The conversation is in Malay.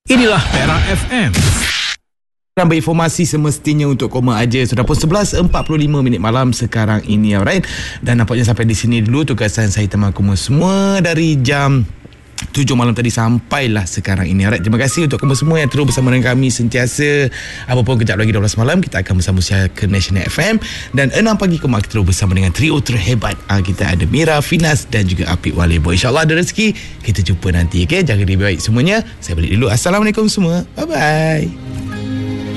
Inilah Perak FM. Berinformasi semestinya untuk koma aja. Sudah pun 11.45 malam sekarang ini, alright. Dan nampaknya sampai di sini dulu tugasan saya teman koma semua dari jam 7 malam tadi sampailah sekarang ini. Alright, terima kasih untuk kamu semua yang terus bersama dengan kami sentiasa. Apapun kejap lagi 12 malam kita akan bersama ke National FM, dan 6 pagi kemarin kita terus bersama dengan trio terhebat. Kita ada Mira, Finas dan juga Apik Walebo. InsyaAllah ada rezeki kita jumpa nanti. Okay, jaga diri baik semuanya. Saya balik dulu. Assalamualaikum semua. Bye bye.